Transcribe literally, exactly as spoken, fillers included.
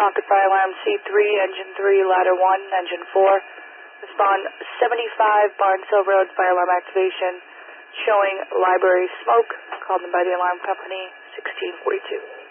Concord Fire Alarm C three, Engine three, Ladder one, Engine four. Respond seventy-five Barnes Hill Road, fire alarm activation, showing library smoke, called in by the alarm company, sixteen forty-two.